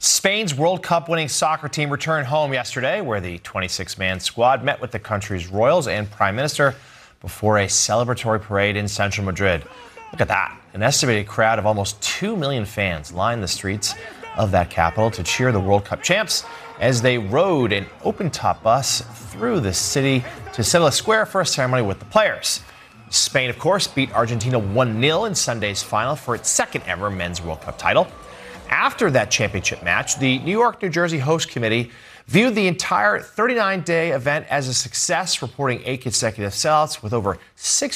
Spain's World Cup winning soccer team returned home yesterday, where the 26-man squad met with the country's royals and prime minister before a celebratory parade in central Madrid. Look at that. An estimated crowd of almost 2 million fans lined the streets of that capital to cheer the World Cup champs as they rode an open-top bus through the city to Sevilla Square for a ceremony with the players. Spain, of course, beat Argentina 1-0 in Sunday's final for its second-ever men's World Cup title. After that championship match, the New York, New Jersey host committee viewed the entire 39-day event as a success, reporting 8 consecutive sellouts with over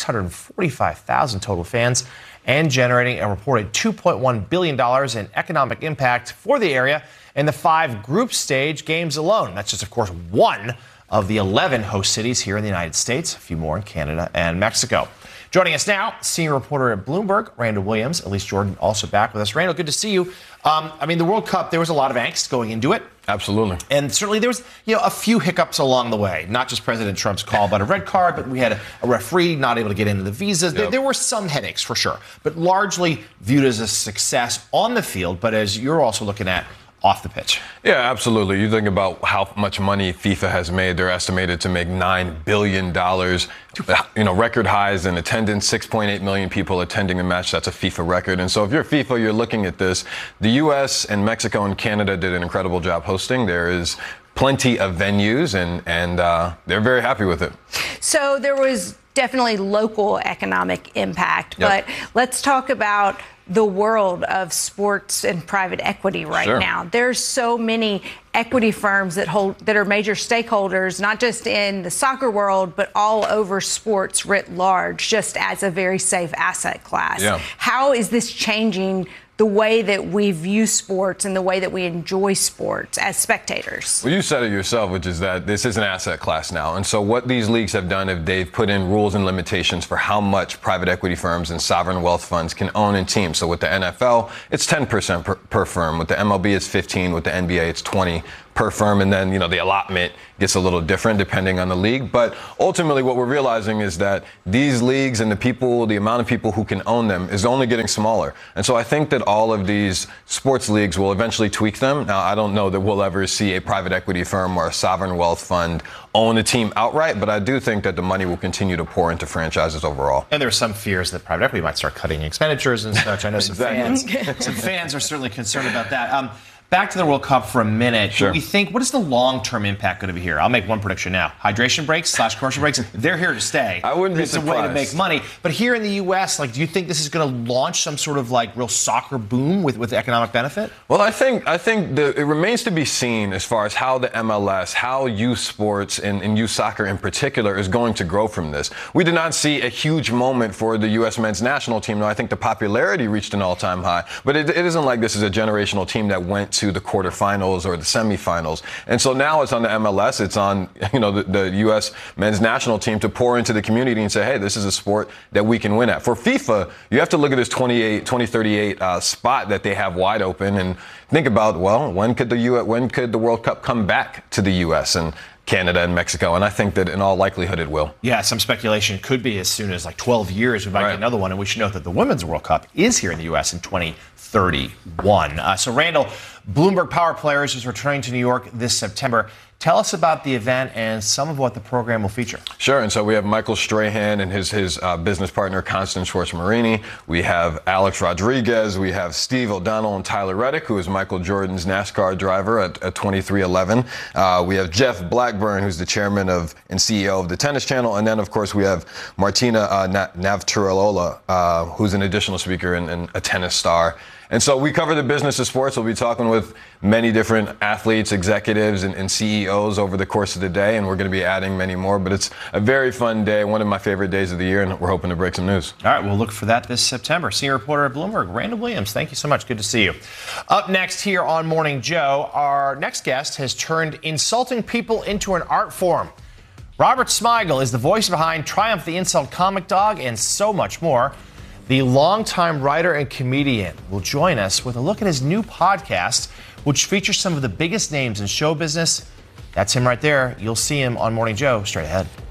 645,000 total fans and generating a reported $2.1 billion in economic impact for the area in the 5 group stage games alone. That's just, of course, one of the 11 host cities here in the United States, a few more in Canada and Mexico. Joining us now, senior reporter at Bloomberg, Randall Williams. Elise Jordan also back with us. Randall, good to see you. The World Cup, there was a lot of angst going into it. Absolutely. And certainly there was, a few hiccups along the way. Not just President Trump's call about a red card, but we had a referee not able to get into the visas. Yep. There were some headaches for sure, but largely viewed as a success on the field, but as you're also looking at off the pitch. Yeah, absolutely. You think about how much money FIFA has made. They're estimated to make $9 billion. Record highs in attendance, 6.8 million people attending the match. That's a FIFA record. And so if you're FIFA, you're looking at this. The U.S. and Mexico and Canada did an incredible job hosting. There is plenty of venues, and they're very happy with it. So there was definitely local economic impact. Yep. But let's talk about the world of sports and private equity right now. There's so many equity firms that are major stakeholders, not just in the soccer world, but all over sports writ large, just as a very safe asset class. Yeah. How is this changing the way that we view sports and the way that we enjoy sports as spectators? Well, you said it yourself, which is that this is an asset class now. And so what these leagues have done is they've put in rules and limitations for how much private equity firms and sovereign wealth funds can own in teams. So with the NFL, it's 10% per firm. With the MLB, it's 15%. With the NBA, it's 20% per firm. And then, the allotment gets a little different depending on the league. But ultimately, what we're realizing is that these leagues and the amount of people who can own them is only getting smaller. And so I think that all of these sports leagues will eventually tweak them. Now, I don't know that we'll ever see a private equity firm or a sovereign wealth fund own a team outright, but I do think that the money will continue to pour into franchises overall. And there are some fears that private equity might start cutting expenditures and such. I know some fans are certainly concerned about that. Back to the World Cup for a minute. Sure. Do we think, what is the long-term impact going to be here? I'll make one prediction now. Hydration breaks / commercial breaks, they're here to stay. I wouldn't be surprised. It's a way to make money. But here in the U.S., do you think this is going to launch some sort of real soccer boom with economic benefit? Well, I think it remains to be seen as far as how the MLS, how youth sports and youth soccer in particular is going to grow from this. We did not see a huge moment for the U.S. men's national team. No, I think the popularity reached an all-time high. But it isn't like this is a generational team that went to the quarterfinals or the semifinals. And so now it's on the MLS, it's on the U.S. men's national team to pour into the community and say, hey, this is a sport that we can win at. For FIFA, you have to look at this 2038 spot that they have wide open and think about, well, when could the World Cup come back to the U.S. and Canada and Mexico? And I think that in all likelihood it will. Yeah, some speculation could be as soon as 12 years we might get another one. And we should note that the Women's World Cup is here in the U.S. in 2031. So Randall, Bloomberg Power Players is returning to New York this September. Tell us about the event and some of what the program will feature. Sure. And so we have Michael Strahan and his business partner, Constance Schwartz-Marini. We have Alex Rodriguez. We have Steve O'Donnell and Tyler Reddick, who is Michael Jordan's NASCAR driver at 2311. We have Jeff Blackburn, who's the chairman and CEO of the Tennis Channel. And then, of course, we have Martina Navratilova, who's an additional speaker and a tennis star. And so we cover the business of sports. We'll be talking with many different athletes, executives, and CEOs over the course of the day, and we're going to be adding many more. But it's a very fun day, one of my favorite days of the year, and we're hoping to break some news. All right, we'll look for that this September. Senior reporter at Bloomberg, Randall Williams, thank you so much. Good to see you. Up next here on Morning Joe, our next guest has turned insulting people into an art form. Robert Smigel is the voice behind Triumph the Insult Comic Dog and so much more. The longtime writer and comedian will join us with a look at his new podcast, which features some of the biggest names in show business. That's him right there. You'll see him on Morning Joe straight ahead.